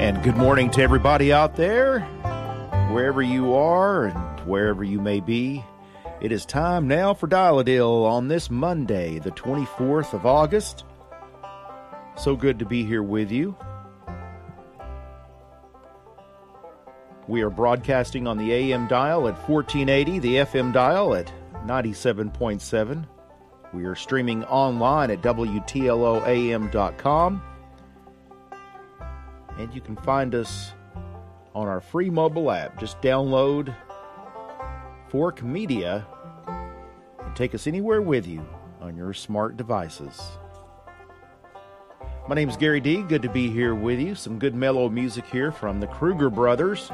And good morning to everybody out there, wherever you are and wherever you may be. It is time now for Dial-A-Deal on this Monday, the 24th of August. So good to be here with you. We are broadcasting on the AM dial at 1480, the FM dial at 97.7. We are streaming online at WTLOAM.com. And you can find us on our free mobile app. Just download Fork Media and take us anywhere with you on your smart devices. My name is Gary D. Good to be here with you. Some good mellow music here from the Kruger Brothers.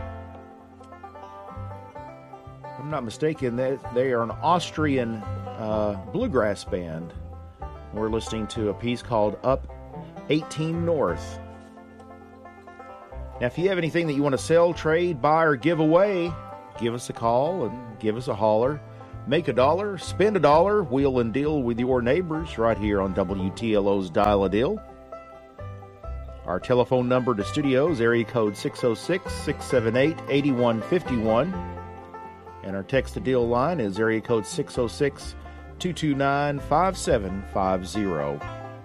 If I'm not mistaken, they are an Austrian bluegrass band. We're listening to a piece called Up 18 North. Now, if you have anything that you want to sell, trade, buy, or give away, give us a call and give us a holler. Make a dollar, spend a dollar, wheel and deal with your neighbors right here on WTLO's Dial-A-Deal. Our telephone number to studio is area code 606-678-8151. And our text-to-deal line is area code 606-229-5750.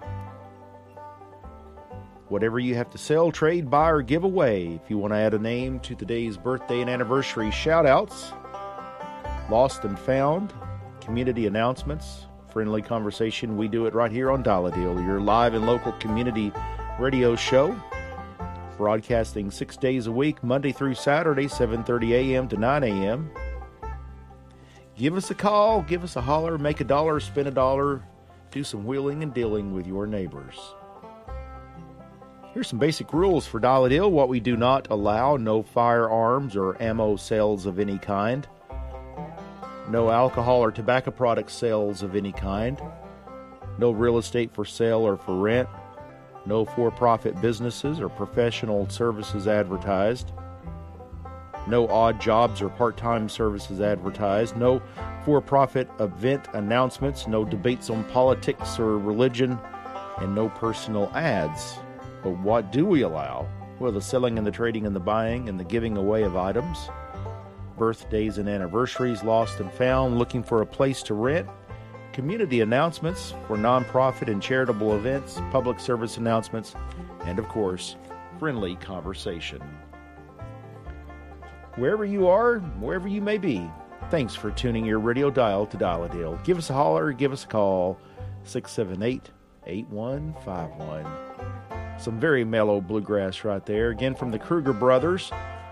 Whatever you have to sell, trade, buy, or give away. If you want to add a name to today's birthday and anniversary shout-outs, lost and found, community announcements, friendly conversation, we do it right here on Dial-A-Deal, your live and local community radio show, broadcasting 6 days a week, Monday through Saturday, 7:30 a.m. to 9 a.m. Give us a call, give us a holler, make a dollar, spend a dollar, do some wheeling and dealing with your neighbors. Here's some basic rules for Dial-A-Deal. What we do not allow: no firearms or ammo sales of any kind, no alcohol or tobacco product sales of any kind, no real estate for sale or for rent, no for-profit businesses or professional services advertised, no odd jobs or part-time services advertised, no for-profit event announcements, no debates on politics or religion, and no personal ads. But what do we allow? Well, the selling and the trading and the buying and the giving away of items, birthdays and anniversaries, lost and found, looking for a place to rent, community announcements for nonprofit and charitable events, public service announcements, and, of course, friendly conversation. Wherever you are, wherever you may be, thanks for tuning your radio dial to Dial-A-Deal. Give us a holler, give us a call, 678-8151. Some very mellow bluegrass right there. Again, from the Kruger Brothers.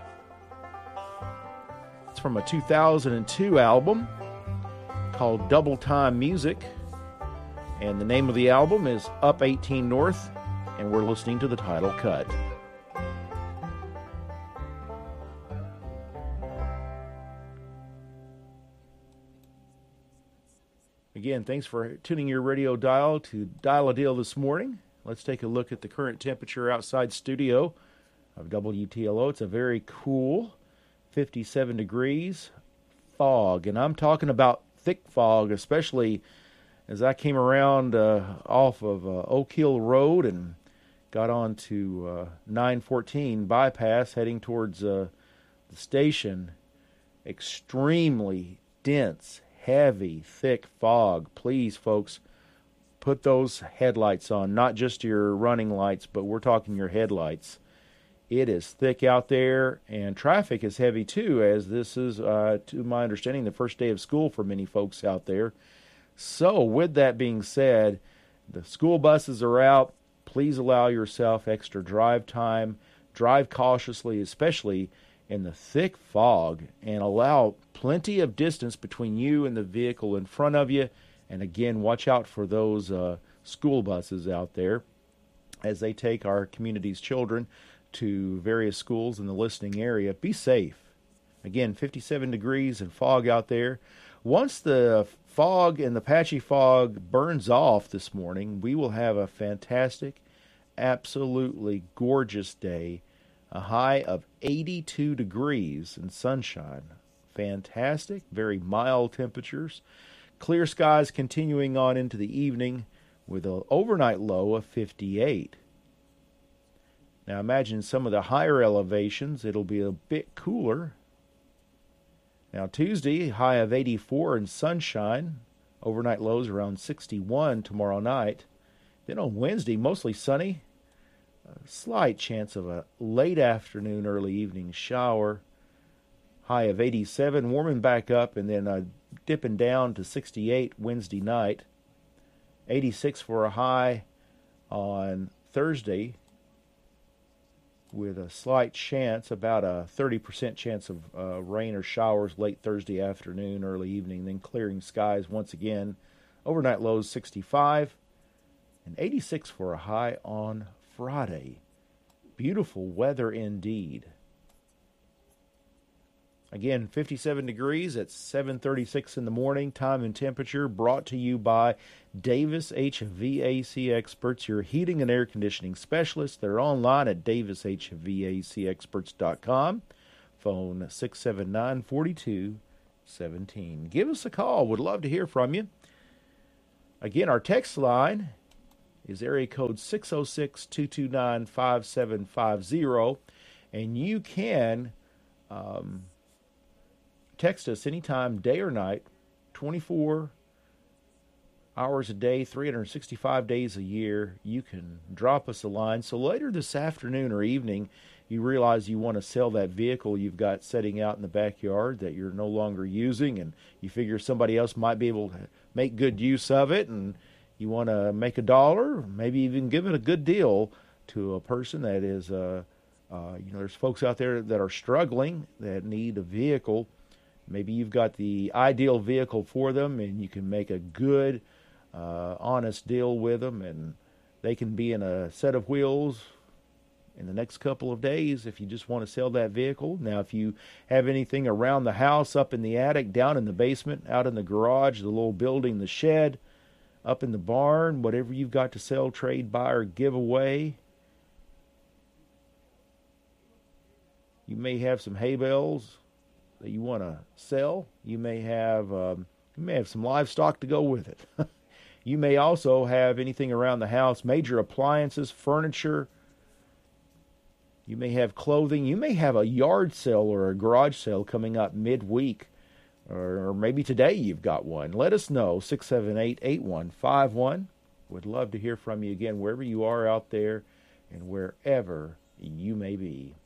It's from a 2002 album called Double Time Music. And the name of the album is Up 18 North. And we're listening to the title cut. Again, thanks for tuning your radio dial to Dial-A-Deal this morning. Let's take a look at the current temperature outside studio of WTLO. It's a very cool 57 degrees, fog. And I'm talking about thick fog, especially as I came around off of Oak Hill Road and got on to 914 bypass heading towards the station. Extremely dense, heavy, thick fog. Please, folks, put those headlights on, not just your running lights, but we're talking your headlights. It is thick out there, and traffic is heavy too, as this is, to my understanding, the first day of school for many folks out there. So, with that being said, the school buses are out. Please allow yourself extra drive time. Drive cautiously, especially in the thick fog, and allow plenty of distance between you and the vehicle in front of you. And again, watch out for those school buses out there as they take our community's children to various schools in the listening area. Be safe. Again, 57 degrees and fog out there. Once the fog and the patchy fog burns off this morning, we will have a fantastic, absolutely gorgeous day. A high of 82 degrees and sunshine. Fantastic, very mild temperatures. Clear skies continuing on into the evening with an overnight low of 58. Now imagine some of the higher elevations, it'll be a bit cooler. Now Tuesday, high of 84 and sunshine. Overnight lows around 61 tomorrow night. Then on Wednesday, mostly sunny. A slight chance of a late afternoon, early evening shower. High of 87, warming back up, and then dipping down to 68 Wednesday night. 86 for a high on Thursday, with a slight chance, about a 30% chance of rain or showers late Thursday afternoon, early evening, then clearing skies once again. Overnight lows 65 and 86 for a high on Friday. Beautiful weather indeed. Again, 57 degrees at 7:36 in the morning. Time and temperature brought to you by Davis HVAC Experts, your heating and air conditioning specialists. They're online at davishvacexperts.com. Phone 679-4217. Give us a call. Would love to hear from you. Again, our text line is area code 606-229-5750. And you can text us anytime, day or night, 24 hours a day, 365 days a year. You can drop us a line. So later this afternoon or evening, you realize you want to sell that vehicle you've got sitting out in the backyard that you're no longer using, and you figure somebody else might be able to make good use of it, and you want to make $1, maybe even give it a good deal to a person that is, there's folks out there that are struggling, that need a vehicle. Maybe you've got the ideal vehicle for them, and you can make a good, honest deal with them, and they can be in a set of wheels in the next couple of days if you just want to sell that vehicle. Now, if you have anything around the house, up in the attic, down in the basement, out in the garage, the little building, the shed, up in the barn, whatever you've got to sell, trade, buy, or give away. You may have some hay bales that you want to sell. You may have some livestock to go with it. You may also have anything around the house, major appliances, furniture. You may have clothing. You may have a yard sale or a garage sale coming up midweek, or maybe today you've got one. Let us know, 678-8151. Would love to hear from you again, wherever you are out there and wherever you may be.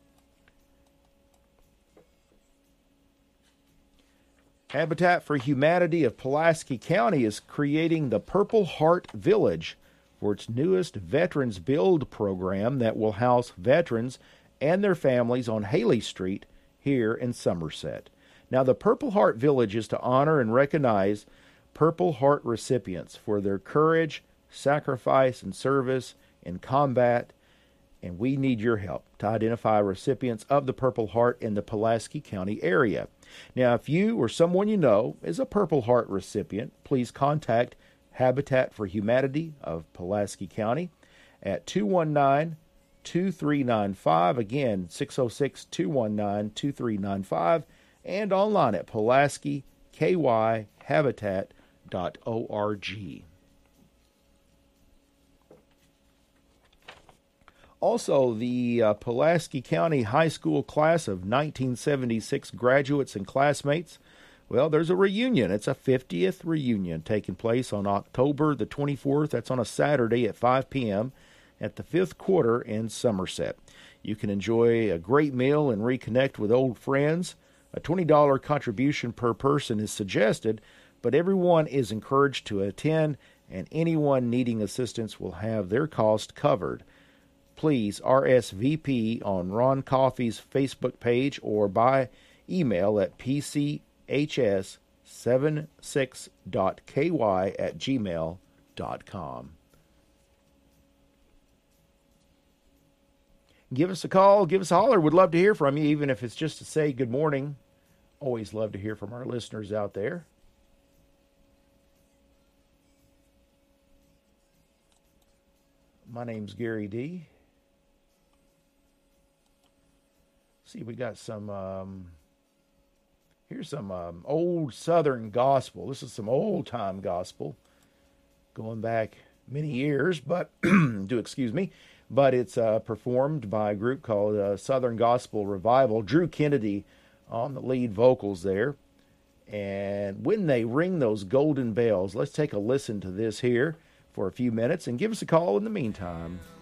Habitat for Humanity of Pulaski County is creating the Purple Heart Village for its newest Veterans Build program that will house veterans and their families on Haley Street here in Somerset. Now, the Purple Heart Village is to honor and recognize Purple Heart recipients for their courage, sacrifice, and service in combat, and we need your help to identify recipients of the Purple Heart in the Pulaski County area. Now, if you or someone you know is a Purple Heart recipient, please contact Habitat for Humanity of Pulaski County at 219-2395. Again, 606-219-2395. And online at PulaskiKYHabitat.org. Also, the Pulaski County High School class of 1976 graduates and classmates, well, there's a reunion. It's a 50th reunion taking place on October the 24th. That's on a Saturday at 5 p.m. at the Fifth Quarter in Somerset. You can enjoy a great meal and reconnect with old friends. A $20 contribution per person is suggested, but everyone is encouraged to attend, and anyone needing assistance will have their cost covered. Please RSVP on Ron Coffey's Facebook page or by email at pchs76.ky@gmail.com. Give us a call, give us a holler. We'd love to hear from you, even if it's just to say good morning. Always love to hear from our listeners out there. My name's Gary D. See, we got some, here's some old Southern gospel. This is some old-time gospel going back many years, but do excuse me. but it's performed by a group called Southern Gospel Revival. Drew Kennedy on the lead vocals there. And when they ring those golden bells, let's take a listen to this here for a few minutes and give us a call in the meantime.